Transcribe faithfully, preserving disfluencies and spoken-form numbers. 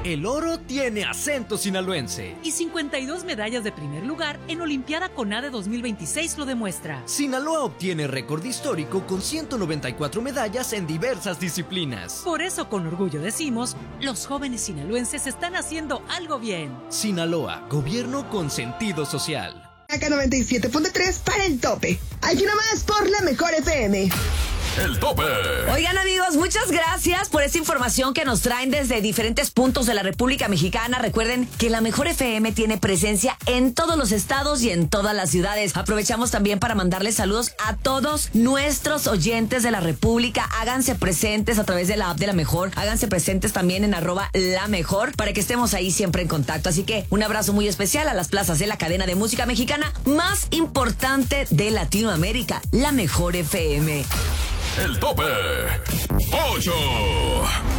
El oro tiene acento sinaloense. Y cincuenta y dos medallas de primer lugar en Olimpiada CONADE dos mil veintiséis lo demuestra. Sinaloa obtiene récord histórico con ciento noventa y cuatro medallas en diversas disciplinas. Por eso con orgullo decimos, los jóvenes sinaloenses están haciendo algo bien. Sinaloa, gobierno con sentido social. Acá noventa y siete punto tres para el tope. Aquí nomás por la mejor F M. El tope. Oigan, amigos, muchas gracias por esta información que nos traen desde diferentes puntos de la República Mexicana. Recuerden que la Mejor F M tiene presencia en todos los estados y en todas las ciudades. Aprovechamos también para mandarles saludos a todos nuestros oyentes de la República. Háganse presentes a través de la app de La Mejor. Háganse presentes también en arroba La Mejor para que estemos ahí siempre en contacto. Así que un abrazo muy especial a las plazas de la cadena de música mexicana más importante de Latinoamérica, La Mejor F M. El tope. Ocho.